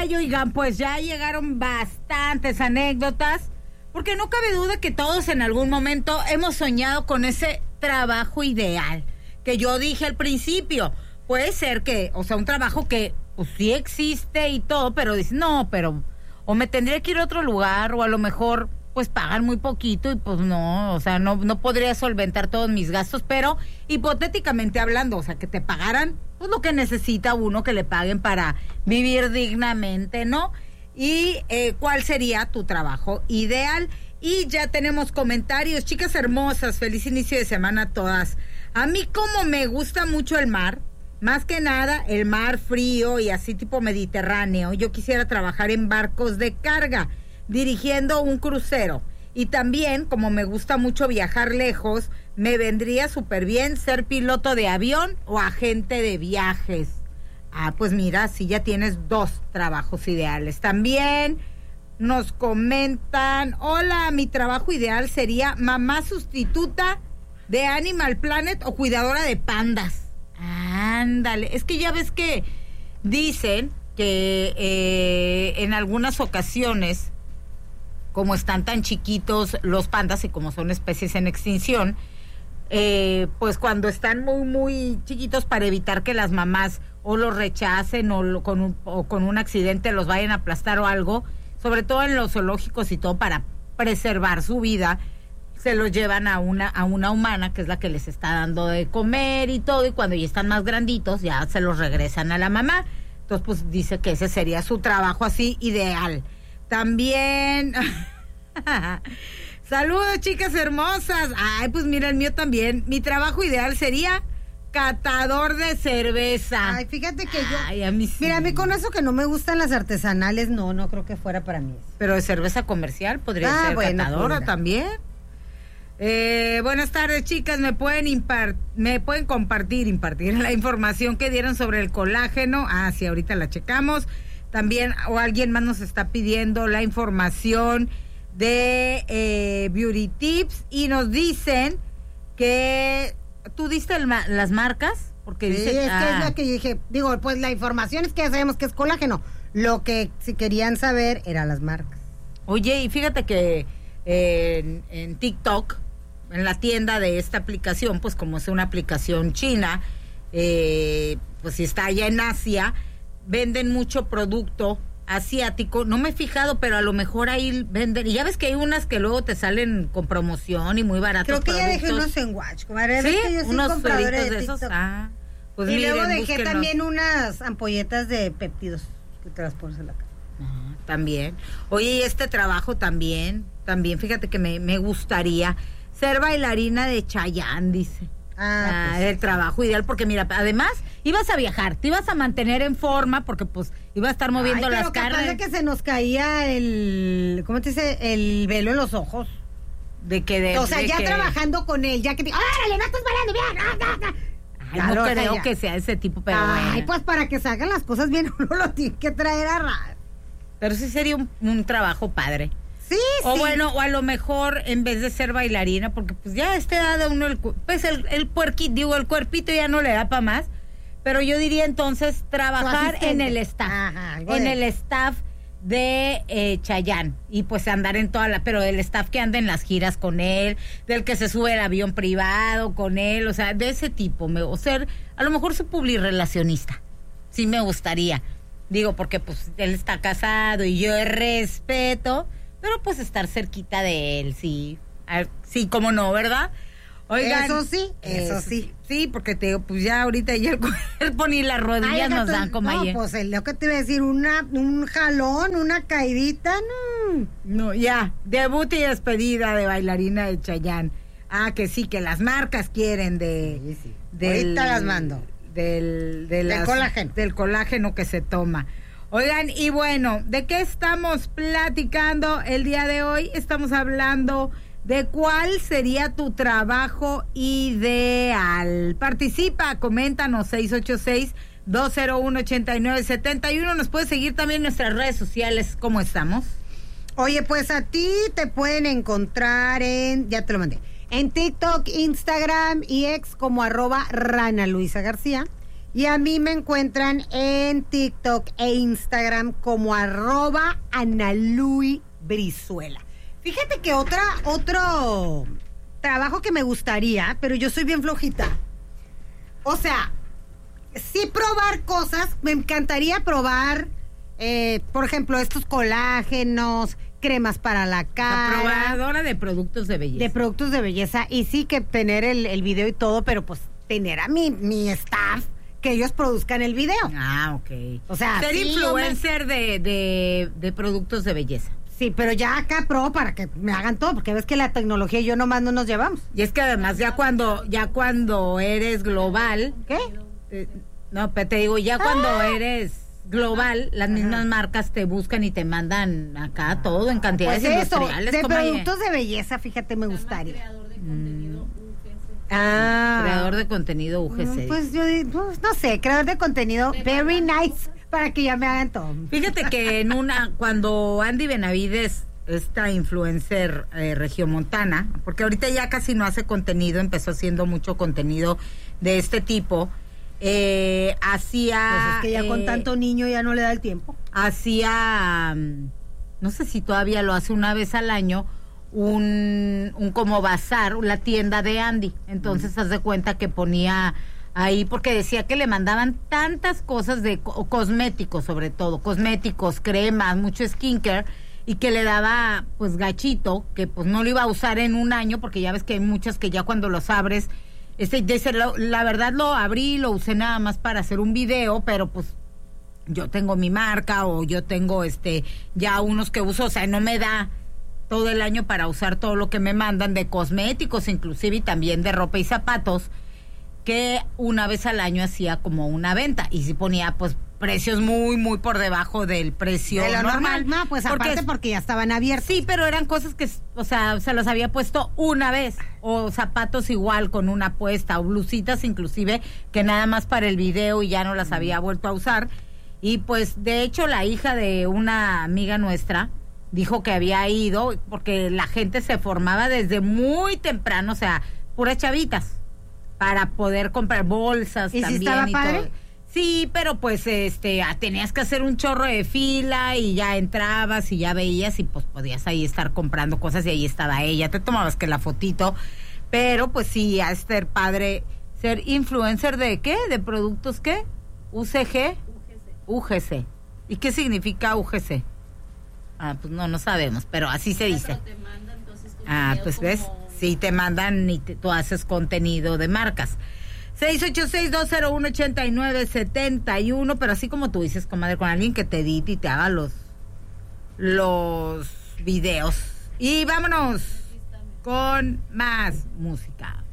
Ay, oigan, pues ya llegaron bastantes anécdotas, porque no cabe duda que todos en algún momento hemos soñado con ese trabajo ideal, que yo dije al principio, puede ser que, o sea, un trabajo que pues sí existe y todo, pero dices, no, pero o me tendría que ir a otro lugar, o a lo mejor pues pagan muy poquito y pues no, o sea, no podría solventar todos mis gastos, pero hipotéticamente hablando, o sea, que te pagaran pues lo que necesita uno, que le paguen para vivir dignamente, ¿no? Y ¿cuál sería tu trabajo ideal? Y ya tenemos comentarios. Chicas hermosas, feliz inicio de semana a todas. A mí como me gusta mucho el mar, más que nada el mar frío y así tipo mediterráneo, yo quisiera trabajar en barcos de carga, dirigiendo un crucero. Y también, como me gusta mucho viajar lejos, me vendría súper bien ser piloto de avión o agente de viajes. Ah, pues mira, sí ya tienes 2 trabajos ideales. También nos comentan, hola, mi trabajo ideal sería mamá sustituta de Animal Planet o cuidadora de pandas. Ándale, es que ya ves que dicen que en algunas ocasiones, como están tan chiquitos los pandas y como son especies en extinción, pues cuando están muy, muy chiquitos, para evitar que las mamás o los rechacen o con un accidente los vayan a aplastar o algo, sobre todo en los zoológicos y todo, para preservar su vida, se los llevan a una humana, que es la que les está dando de comer y todo, y cuando ya están más granditos, ya se los regresan a la mamá. Entonces, pues dice que ese sería su trabajo así ideal. También, saludos chicas hermosas. Ay, pues mira, el mío también. Mi trabajo ideal sería catador de cerveza. Ay, fíjate que Ay, a mí sí. Mira, a mí con eso que no me gustan las artesanales, no creo que fuera para mí. Pero de cerveza comercial podría ser bueno, catadora pues, también. Buenas tardes, chicas. ¿Me pueden compartir la información que dieron sobre el colágeno? Ah, sí, ahorita la checamos. También, o alguien más nos está pidiendo la información de Beauty Tips, y nos dicen que tú diste las marcas, porque sí, dice es que es la que yo dije, digo, pues la información es que ya sabemos que es colágeno. Lo que si querían saber eran las marcas. Oye, y fíjate que en TikTok, en la tienda de esta aplicación, pues como es una aplicación china, pues si está allá en Asia, venden mucho producto asiático. No me he fijado, pero a lo mejor ahí venden. Y ya ves que hay unas que luego te salen con promoción y muy baratos. Creo que productos. ya dejé unos en Watch, comadre. ¿Sí? Que yo soy Unos compradora de esos. TikTok. Ah, pues y miren, luego dejé búsquenos. también unas ampolletas de péptidos que te las pones en la cara. También. Oye, y este trabajo también, fíjate que me gustaría ser bailarina de Chayanne, dice. Pues el trabajo ideal, porque mira, además ibas a viajar, te ibas a mantener en forma, porque pues ibas a estar moviendo las carnes. carnes. De que se nos caía ¿cómo te dice? El velo en los ojos. O sea, ya trabajando con él, ya que ¡órale, no estás bailando bien! Ay, no creo que sea ese tipo, pero bueno. Pues para que salgan las cosas bien, uno lo tiene que traer a ras. Pero sí sería un trabajo padre. Sí, o bueno, o a lo mejor en vez de ser bailarina, porque pues ya a esta edad de uno el cuerpito ya no le da para más, pero yo diría entonces trabajar en el staff, el staff de Chayanne, y pues andar en pero del staff que anda en las giras con él, del que se sube el avión privado con él, o sea, de ese tipo, o ser a lo mejor su publirelacionista, sí me gustaría, digo, porque pues él está casado y yo respeto, pero pues estar cerquita de él, sí. Sí, cómo no, ¿verdad? Oigan, eso sí. Sí, porque te digo, pues ya ahorita ya el cuerpo ni las rodillas nos dan como ayer. No, pues lo que te iba a decir, un jalón, una caidita, no. No, ya, debut y despedida de bailarina de Chayanne. Ah, que sí, que las marcas quieren Sí. Ahorita las mando. Del colágeno. Del colágeno que se toma. Oigan, y bueno, ¿de qué estamos platicando el día de hoy? Estamos hablando de cuál sería tu trabajo ideal. Participa, coméntanos, 686-201-8971. Nos puedes seguir también en nuestras redes sociales. ¿Cómo estamos? Oye, pues a ti te pueden encontrar ya te lo mandé, en TikTok, Instagram y X como @Rana Luisa García. Y a mí me encuentran en TikTok e Instagram como @AnaLuiBrizuela. Fíjate que otro trabajo que me gustaría, pero yo soy bien flojita. O sea, sí probar cosas, me encantaría probar, por ejemplo, estos colágenos, cremas para la cara. Probadora de productos de belleza. De productos de belleza, y sí que tener el video y todo, pero pues tener a mi staff, que ellos produzcan el video. Ah, ok. O sea, ser influencer de productos de belleza. Sí, pero ya acá para que me hagan todo, porque ves que la tecnología y yo nomás no nos llevamos. Y es que además ya cuando eres global. ¿Qué? No, pero te digo, ya cuando eres global, las mismas marcas te buscan y te mandan acá todo en cantidades pues industriales. De productos de belleza, fíjate, me gustaría. Creador de contenido UGC. Creador de contenido UGC. Pues yo no sé, creador de contenido very nice, para que ya me hagan todo. Fíjate que cuando Andy Benavides, esta influencer regiomontana, porque ahorita ya casi no hace contenido, empezó haciendo mucho contenido de este tipo, hacía... Pues es que ya con tanto niño ya no le da el tiempo. Hacía, no sé si todavía lo hace una vez al año, un como bazar, la tienda de Andy. Entonces haz de cuenta que ponía ahí, porque decía que le mandaban tantas cosas de cosméticos, sobre todo cosméticos, cremas, mucho skincare, y que le daba pues gachito, que pues no lo iba a usar en un año, porque ya ves que hay muchas que ya cuando los abres, la verdad lo abrí, lo usé nada más para hacer un video, pero pues yo tengo mi marca, o yo tengo ya unos que uso, o sea, no me da todo el año para usar todo lo que me mandan de cosméticos, inclusive, y también de ropa y zapatos, que una vez al año hacía como una venta, y sí ponía pues precios muy, muy por debajo del precio de lo normal. No, pues aparte porque ya estaban abiertos. Sí, pero eran cosas que, o sea, se los había puesto una vez, o zapatos igual con una puesta, o blusitas inclusive, que nada más para el video y ya no las había vuelto a usar. Y pues de hecho la hija de una amiga nuestra dijo que había ido, porque la gente se formaba desde muy temprano, o sea, puras chavitas, para poder comprar bolsas. ¿Y también, si estaba padre? todo. Sí, pero pues tenías que hacer un chorro de fila, y ya entrabas y ya veías, y pues podías ahí estar comprando cosas, y ahí estaba ella, te tomabas que la fotito, pero pues sí, a ser padre, ser influencer de ¿qué? ¿De productos qué? ¿UCG? UGC. ¿Y qué significa UGC? Ah, pues no sabemos, pero así se dice. Te mandan, entonces, pues ves, sí te mandan y tú haces contenido de marcas. 686-201-8971, pero así como tú dices, comadre, con alguien que te edite y te haga los videos. Y vámonos con más música.